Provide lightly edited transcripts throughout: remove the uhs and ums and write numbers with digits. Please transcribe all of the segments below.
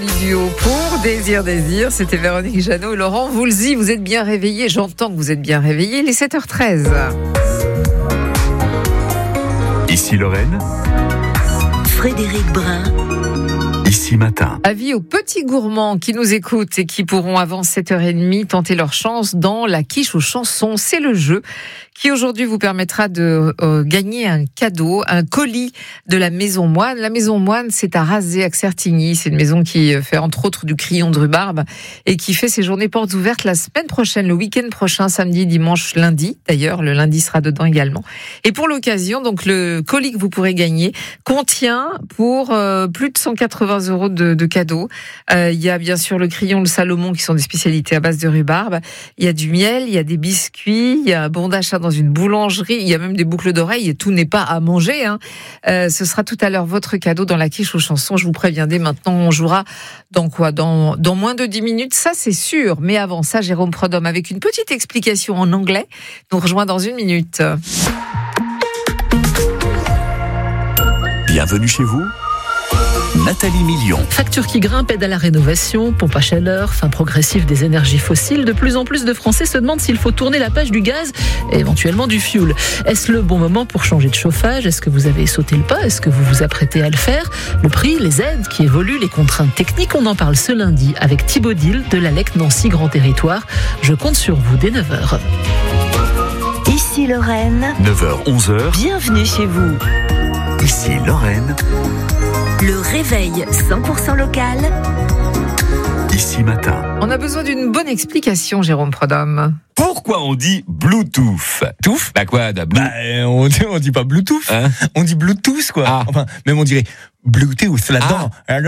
Duo pour Désir, c'était Véronique Jeannot et Laurent Voulzy. Vous êtes bien réveillés, j'entends que vous êtes bien réveillés, il est 7h13. Ici Lorraine, Frédéric Brun. Ici Matin. Avis aux petits gourmands qui nous écoutent et qui pourront avant 7h30 tenter leur chance dans la quiche aux chansons. C'est le jeu qui aujourd'hui vous permettra de gagner un cadeau, un colis de la Maison Moine. La Maison Moine, c'est à Razé-Certigny. C'est une maison qui fait entre autres du crayon de rhubarbe et qui fait ses journées portes ouvertes la semaine prochaine, le week-end prochain, samedi, dimanche, lundi. D'ailleurs, le lundi sera dedans également. Et pour l'occasion, donc le colis que vous pourrez gagner contient pour plus de 180 € de cadeaux. Il y a bien sûr le crayon, le Salomon qui sont des spécialités à base de rhubarbe. Il y a du miel, il y a des biscuits, il y a un bon d'achat dans une boulangerie, il y a même des boucles d'oreilles et tout n'est pas à manger. Ce sera tout à l'heure votre cadeau dans la quiche aux chansons. Je vous préviens dès maintenant, on jouera dans moins de 10 minutes, ça c'est sûr. Mais avant ça, Jérôme Prudhomme avec une petite explication en anglais nous rejoint dans une minute. Bienvenue chez vous, Nathalie Million. Facture qui grimpe, aide à la rénovation, pompe à chaleur, fin progressive des énergies fossiles. De plus en plus de Français se demandent s'il faut tourner la page du gaz et éventuellement du fioul. Est-ce le bon moment pour changer de chauffage ? Est-ce que vous avez sauté le pas ? Est-ce que vous vous apprêtez à le faire ? Le prix, les aides qui évoluent, les contraintes techniques, on en parle ce lundi avec Thibaut Dil de l'ALEC Nancy Grand Territoire. Je compte sur vous dès 9h. Ici Lorraine. 9h, 11h. Bienvenue chez vous. Ici Lorraine. Le réveil 100% local. Ici Matin. On a besoin d'une bonne explication, Jérôme Prudhomme. Pourquoi on dit Bluetooth ? Touf ? Bah quoi, On dit pas Bluetooth, Hein ? on dit Bluetooth quoi. Ah. Enfin, même on dirait Bluetooth, là-dedans,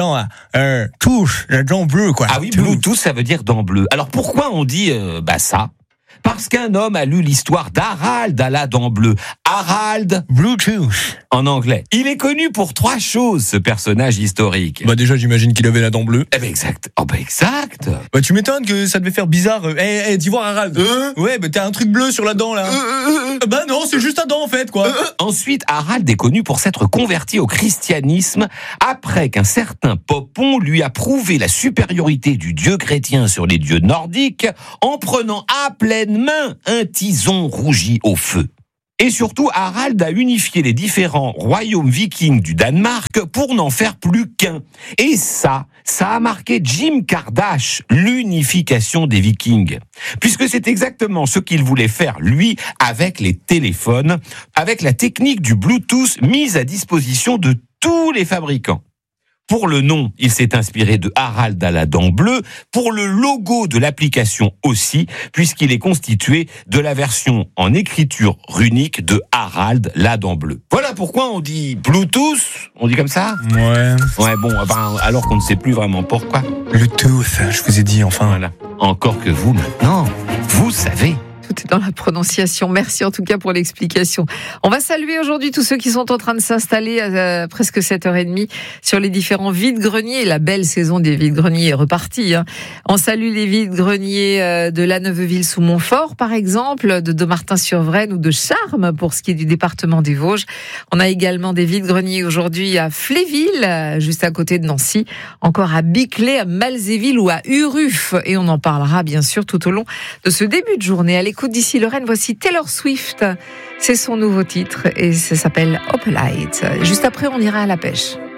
touche, là-dedans bleu quoi. Ah oui, Touche. Bluetooth, ça veut dire dans bleu. Alors pourquoi on dit ça ? Parce qu'un homme a lu l'histoire d'Harald à la dent bleue. Harald, Bluetooth. en anglais. Il est connu pour 3 choses, ce personnage historique. Bah déjà j'imagine qu'il avait la dent bleue. Eh ben exact. Oh ben exact. Bah tu m'étonnes que ça devait faire bizarre. D'y voir Harald. Ouais, bah t'as un truc bleu sur la dent là. Bah non, c'est juste un dent en fait quoi. Ensuite, Harald est connu pour s'être converti au christianisme après qu'un certain Popon lui a prouvé la supériorité du dieu chrétien sur les dieux nordiques en prenant à pleine main un tison rougi au feu. Et surtout, Harald a unifié les différents royaumes vikings du Danemark pour n'en faire plus qu'un. Et ça a marqué Jim Kardash, l'unification des vikings. Puisque c'est exactement ce qu'il voulait faire, lui, avec les téléphones, avec la technique du Bluetooth mise à disposition de tous les fabricants. Pour le nom, il s'est inspiré de Harald à la dent bleue. Pour le logo de l'application aussi, puisqu'il est constitué de la version en écriture runique de Harald la dent bleue. Voilà pourquoi on dit Bluetooth, on dit comme ça ? Ouais. Ouais, bon, alors qu'on ne sait plus vraiment pourquoi. Bluetooth, je vous ai dit enfin. Voilà. Encore que vous, maintenant, vous savez. Tout est dans la prononciation. Merci en tout cas pour l'explication. On va saluer aujourd'hui tous ceux qui sont en train de s'installer à presque 7h30 sur les différents vides-greniers. La belle saison des vides-greniers est repartie. On salue les vides-greniers de La Neuveville sous Montfort, par exemple, de Dommartin-sur-Vraine ou de Charmes pour ce qui est du département des Vosges. On a également des vides-greniers aujourd'hui à Fléville, juste à côté de Nancy, encore à Biclay, à Malzéville ou à Uruf. Et on en parlera bien sûr tout au long de ce début de journée. À l'écoute d'ici Lorraine, voici Taylor Swift. C'est son nouveau titre et ça s'appelle Opalite. Juste après, on ira à la pêche.